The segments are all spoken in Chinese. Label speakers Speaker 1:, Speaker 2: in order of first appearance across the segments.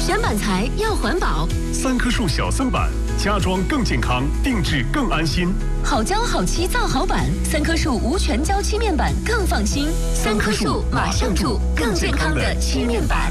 Speaker 1: 选板材要环保。
Speaker 2: 3棵树小森板，家装更健康，定制更安心。
Speaker 1: 好胶好漆造好板，3棵树无全胶漆面板更放心。3棵树马上住更健康的漆面板。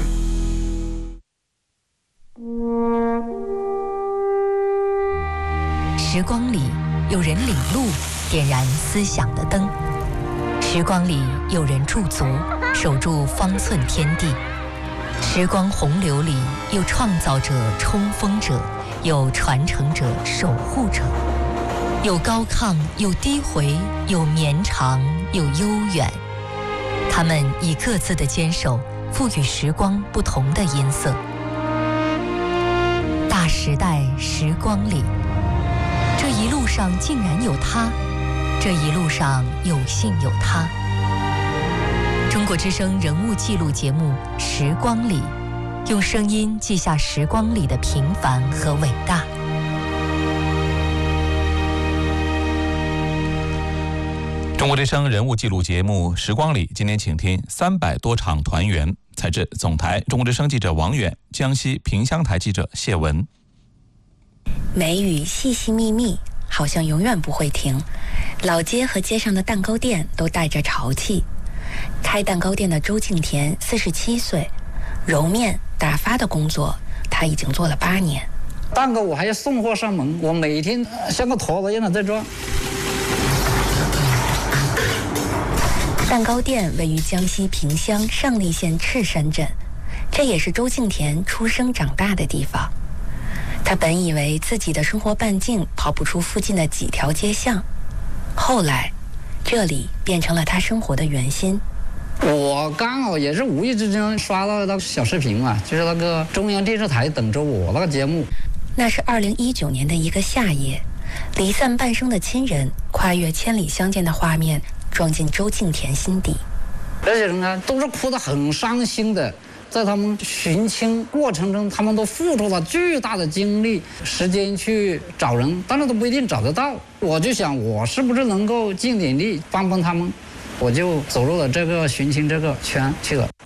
Speaker 3: 时光里有人领路，点燃思想的灯；时光里有人驻足，守住方寸天地。时光洪流里有创造者、冲锋者，有传承者、守护者，有高亢，有低回，有绵长，有悠远。他们以各自的坚守，赋予时光不同的音色。大时代时光里，这一路上竟然有他，这一路上有幸有他。中国之声人物记录节目《时光里》，用声音记下时光里的平凡和伟大。
Speaker 4: 中国之声人物记录节目《时光里》，今天请听300多场团圆。采自总台中国之声记者王远，江西萍乡台记者谢文。
Speaker 5: 梅雨细细密密，好像永远不会停。老街和街上的蛋糕店都带着潮气。开蛋糕店的周敬田47岁，揉面打发的工作他已经做了8年。
Speaker 6: 蛋糕我还要送货上门，我每天像个陀螺一样的在转。
Speaker 5: 蛋糕店位于江西萍乡上栗县赤山镇，这也是周敬田出生长大的地方。他本以为自己的生活半径跑不出附近的几条街巷，后来这里变成了他生活的圆心。
Speaker 6: 我刚好也是无意之间刷到那个小视频嘛，就是那个中央电视台等着我那个节目。
Speaker 5: 那是2019年的一个夏夜，离散半生的亲人跨越千里相见的画面撞进周敬田心底。
Speaker 6: 这些人啊，都是哭得很伤心的。在他们寻亲过程中，他们都付出了巨大的精力、时间去找人，但是都不一定找得到。我就想，我是不是能够尽点力帮帮他们？我就走入了这个寻亲这个圈去了。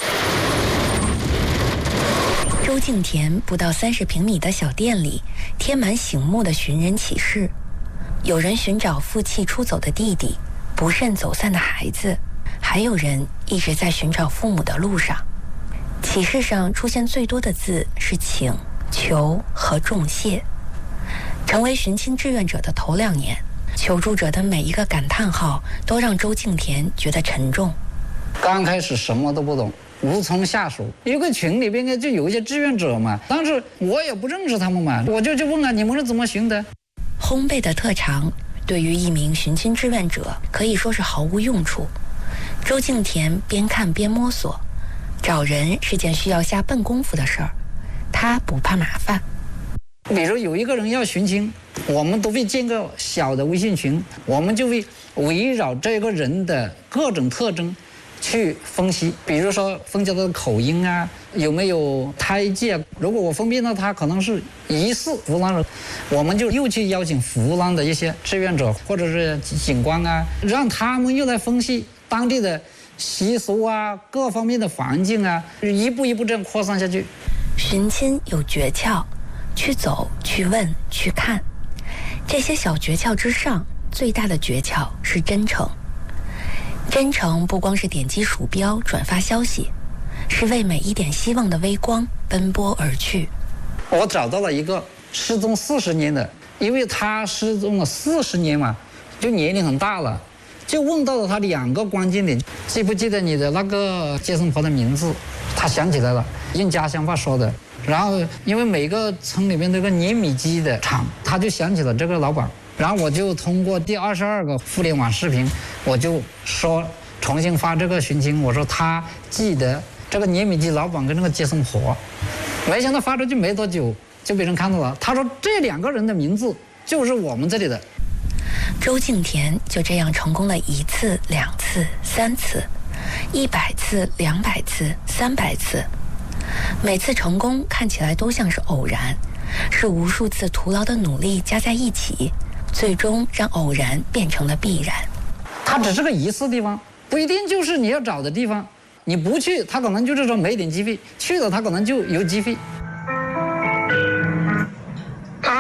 Speaker 5: 周敬田不到30平米的小店里，贴满醒目的寻人启事。有人寻找负气出走的弟弟，不慎走散的孩子，还有人一直在寻找父母的路上。启事上出现最多的字是请、求和重谢。成为寻亲志愿者的头2年，求助者的每一个感叹号都让周敬田觉得沉重。
Speaker 6: 刚开始什么都不懂，无从下手。一个群里边就有一些志愿者嘛，但是我也不认识他们嘛，我就问啊，你们是怎么寻的？
Speaker 5: 烘焙的特长对于一名寻亲志愿者可以说是毫无用处。周敬田边看边摸索，找人是件需要下笨功夫的事儿，他不怕麻烦。
Speaker 6: 比如有一个人要寻亲，我们都会建个小的微信群，我们就会围绕这个人的各种特征去分析，比如说分析他的口音啊，有没有胎记啊。如果我分辨到他可能是疑似湖南人，我们就又去邀请湖南的一些志愿者或者是警官啊，让他们又来分析当地的习俗啊，各方面的环境啊，一步一步这样扩散下去。
Speaker 5: 寻亲有诀窍，去走，去问，去看。这些小诀窍之上，最大的诀窍是真诚。真诚不光是点击鼠标转发消息，是为每一点希望的微光奔波而去。
Speaker 6: 我找到了一个失踪40年的，因为他失踪了40年嘛，就年龄很大了，就问到了他2个关键点。记不记得你的那个接生婆的名字？他想起来了，用家乡话说的。然后因为每个村里面都有个碾米机的厂，他就想起了这个老板。然后我就通过第22个互联网视频，我就说重新发这个寻亲，我说他记得这个碾米机老板跟那个接生婆。没想到发出去没多久就被人看到了，他说这2个人的名字就是我们这里的。
Speaker 5: 周敬田就这样成功了1次、2次、3次，100次、200次、300次。每次成功看起来都像是偶然，是无数次徒劳的努力加在一起，最终让偶然变成了必然。
Speaker 6: 它只是个疑似地方，不一定就是你要找的地方。你不去，它可能就是说没点机会；去了，它可能就有机会。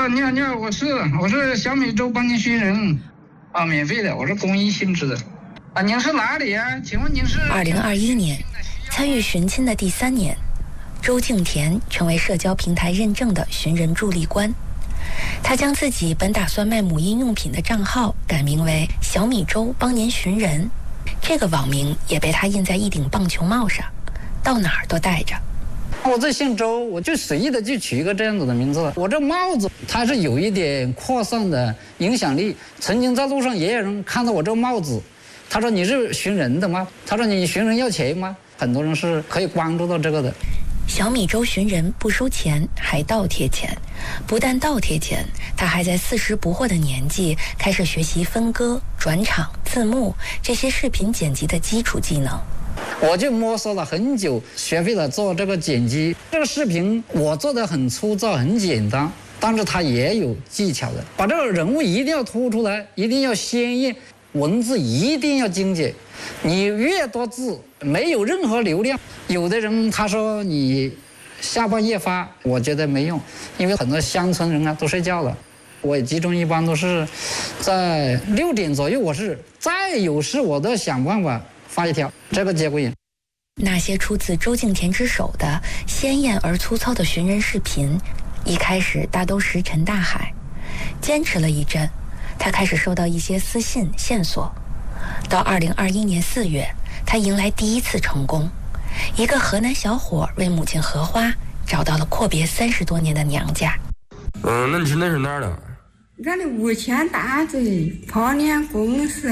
Speaker 6: 你好，我是小米粥帮您寻人，啊，免费的，我是公益性质的。啊，您是哪里啊？请问您是
Speaker 5: ？2021年，参与寻亲的第3年，周敬田成为社交平台认证的寻人助力官。他将自己本打算卖母婴用品的账号改名为小米粥帮您寻人，这个网名也被他印在一顶棒球帽上，到哪儿都带着。
Speaker 6: 我这姓周，我就随意的就取一个这样子的名字了。我这帽子它是有一点扩散的影响力，曾经在路上也有人看到我这帽子，他说你是寻人的吗？他说你寻人要钱吗？很多人是可以关注到这个的。
Speaker 5: 小米粥寻人不收钱，还倒贴钱。不但倒贴钱，他还在40不惑的年纪开始学习分割、转场、字幕这些视频剪辑的基础技能。
Speaker 6: 我就摸索了很久，学会了做这个剪辑。这个视频我做的很粗糙、很简单，但是它也有技巧的。把这个人物一定要突出来，一定要鲜艳，文字一定要精简。你越多字，没有任何流量。有的人他说你下半夜发，我觉得没用，因为很多乡村人啊都睡觉了。我也集中一般都是在6点左右，我是再有事我都想办法发一条，这个节骨眼。
Speaker 5: 那些出自周敬田之手的鲜艳而粗糙的寻人视频，一开始大都石沉大海。坚持了一阵，他开始收到一些私信线索。到2021年4月，他迎来第一次成功。一个河南小伙为母亲荷花找到了阔别30多年的娘家。
Speaker 7: 那你是哪儿的？
Speaker 8: 俺的无铅大嘴泡脸公司，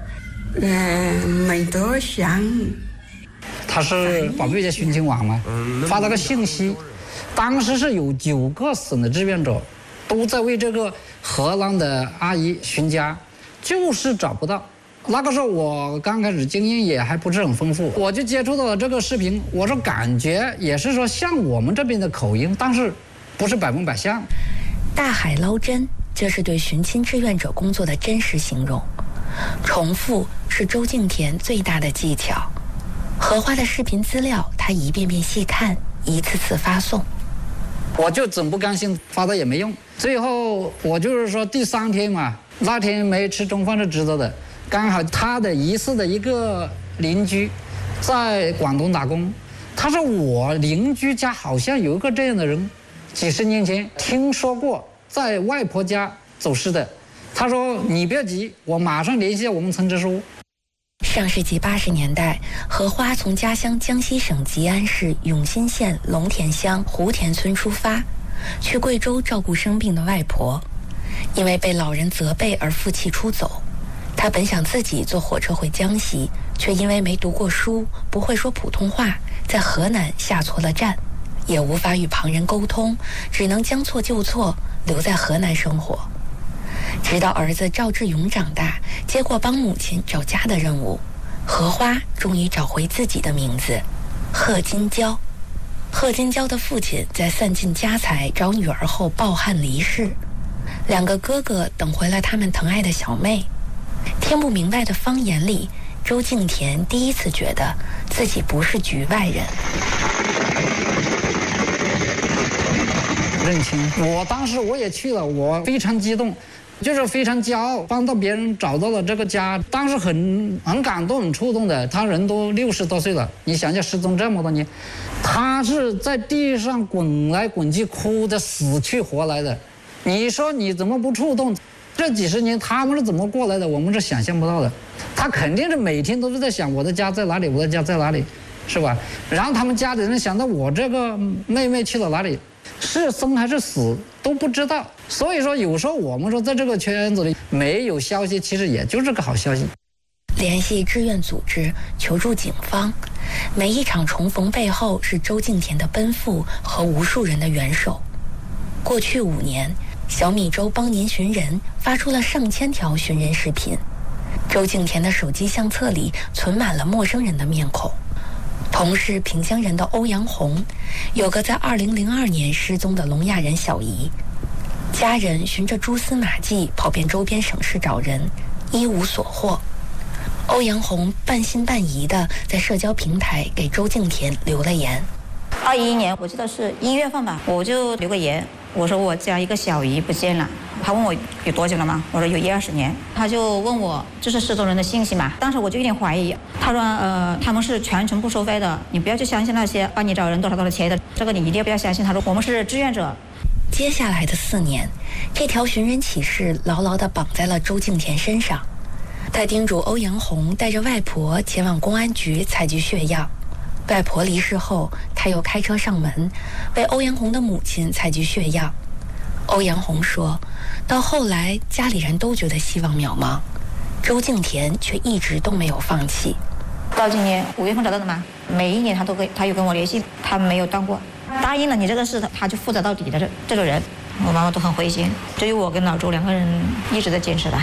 Speaker 8: 没多香。
Speaker 6: 他是宝贝家寻亲网嘛，发了个信息，当时是有9个省的志愿者都在为这个荷兰的阿姨寻家，就是找不到。那个时候我刚开始经验也还不是很丰富，我就接触到了这个视频，我说感觉也是说像我们这边的口音，但是不是100%像。
Speaker 5: 大海捞针，这是对寻亲志愿者工作的真实形容。重复是周敬田最大的技巧。荷花的视频资料，他一遍遍细看，一次次发送。
Speaker 6: 我就总不甘心，发的也没用。最后我就是说第3天嘛，那天没吃中饭是知道的。刚好他的疑似的一个邻居在广东打工，他说我邻居家好像有一个这样的人，几十年前听说过在外婆家走失的。他说你不要急，我马上联系我们村支书。
Speaker 5: 上世纪80年代，荷花从家乡江西省吉安市永新县龙田乡湖田村出发，去贵州照顾生病的外婆。因为被老人责备而负气出走。他本想自己坐火车回江西，却因为没读过书，不会说普通话，在河南下错了站，也无法与旁人沟通，只能将错就错，留在河南生活。直到儿子赵志勇长大，接过帮母亲找家的任务，荷花终于找回自己的名字贺金娇。贺金娇的父亲在散尽家财找女儿后抱憾离世，2个哥哥等回了他们疼爱的小妹。听不明白的方言里，周敬田第一次觉得自己不是局外人。
Speaker 6: 认亲，我当时我也去了，我非常激动，就是非常骄傲，帮到别人找到了这个家，当时很感动、很触动的。他人都60多岁了，你想想失踪这么多年，他是在地上滚来滚去，哭得死去活来的。你说你怎么不触动？这几十年他们是怎么过来的，我们是想象不到的。他肯定是每天都是在想我的家在哪里，我的家在哪里，是吧？然后他们家里人想到我这个妹妹去了哪里，是生还是死都不知道。所以说有时候我们说在这个圈子里没有消息，其实也就是个好消息。
Speaker 5: 联系志愿组织，求助警方，每一场重逢背后是周敬田的奔赴和无数人的援手。过去5年，小米粥帮您寻人发出了上千条寻人视频，周敬田的手机相册里存满了陌生人的面孔。同是萍乡人的欧阳红，有个在2002年失踪的聋哑人小姨，家人循着蛛丝马迹跑遍周边省市找人，一无所获。欧阳红半信半疑地在社交平台给周敬田留了言。
Speaker 9: 21年我记得是1月份吧，我就留个言， 我说我家一个小姨不见了，他问我有多久了吗？我说有10-20年。他就问我这是失踪人的信息嘛？当时我就有点怀疑。他说他们是全程不收费的，你不要去相信那些帮你找人多少钱的，这个你一定不要相信。他说我们是志愿者。
Speaker 5: 接下来的4年，这条寻人启事牢牢地绑在了周敬田身上。他叮嘱欧阳红带着外婆前往公安局采集血样。外婆离世后，他又开车上门，为欧阳红的母亲采集血样。欧阳红说，到后来家里人都觉得希望渺茫，周敬田却一直都没有放弃。
Speaker 9: 到今年5月份找到的嘛，每一年他有跟我联系，他没有断过。答应了你这个事，他就负责到底的这个人，我妈妈都很灰心。只有我跟老周2个人一直在坚持的。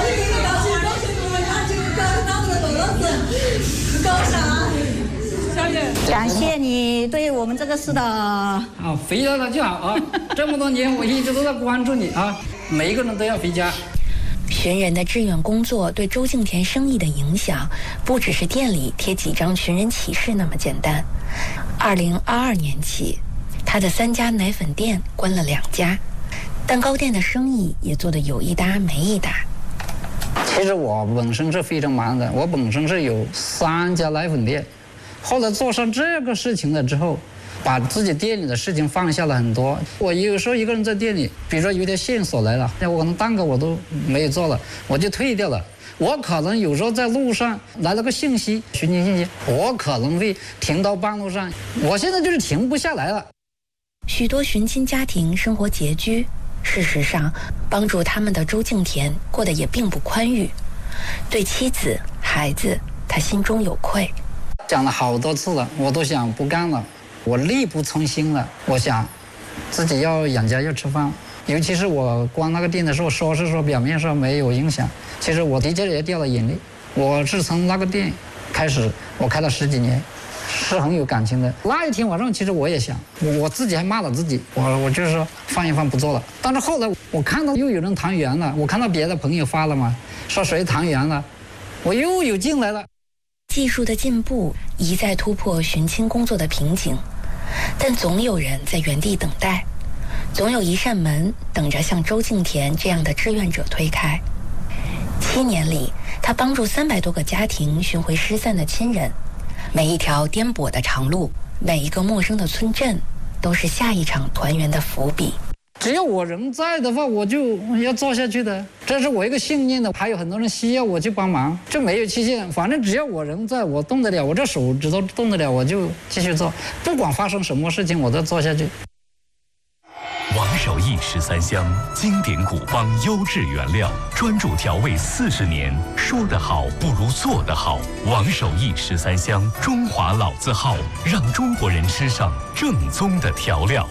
Speaker 9: 感谢你对我们这个事的
Speaker 6: 回家了就好啊！这么多年我一直都在关注你啊，每一个人都要回家。
Speaker 5: 寻人的志愿工作对周敬田生意的影响，不只是店里贴几张寻人启事那么简单。2022年起，他的3家奶粉店关了2家，蛋糕店的生意也做得有一搭没一搭。
Speaker 6: 其实我本身是非常忙的，我本身是有3家奶粉店，后来做上这个事情了之后，把自己店里的事情放下了很多。我有时候一个人在店里，比如说有点线索来了，我可能蛋糕我都没有做了，我就退掉了。我可能有时候在路上来了个信息，寻亲信息，我可能会停到半路上。我现在就是停不下来了。
Speaker 5: 许多寻亲家庭生活拮据，事实上帮助他们的周敬田过得也并不宽裕。对妻子、孩子，他心中有愧。
Speaker 6: 讲了好多次了，我都想不干了，我力不从心了。我想自己要养家要吃饭，尤其是我关那个店的时候，是说表面上没有影响，其实我的确也掉了眼泪。我是从那个店开始，我开了10几年，是很有感情的。那一天晚上，其实我也想，我自己还骂了自己，我就是说放一放不做了。但是后来我看到又有人团圆了，我看到别的朋友发了嘛，说谁团圆了，我又有劲来了。
Speaker 5: 技术的进步一再突破寻亲工作的瓶颈，但总有人在原地等待，总有一扇门等着像周敬田这样的志愿者推开。7年里，他帮助300多个家庭寻回失散的亲人。每一条颠簸的长路，每一个陌生的村镇，都是下一场团圆的伏笔。
Speaker 6: 只要我人在的话，我就要做下去的，这是我一个信念的。还有很多人需要我去帮忙，就没有期限，反正只要我人在，我动得了，我这手指头动得了，我就继续做，不管发生什么事情，我都做下去。
Speaker 2: 王守义13香，经典古方优质原料，专注调味40年，说得好不如做得好。王守义13香，中华老字号，让中国人吃上正宗的调料。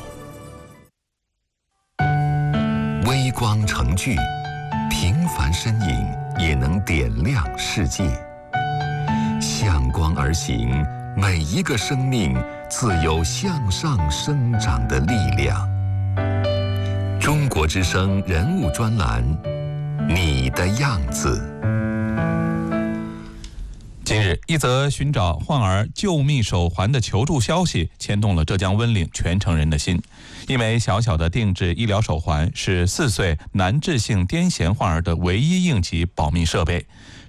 Speaker 10: 微光成炬，平凡身影也能点亮世界。向光而行，每一个生命自有向上生长的力量。中国之声人物专栏，你的样子。
Speaker 4: 近日，一则寻找患儿救命手环的求助消息牵动了浙江温岭全城人的心。一枚小小的定制医疗手环是4岁难治性癫痫患儿的唯一应急保命设备。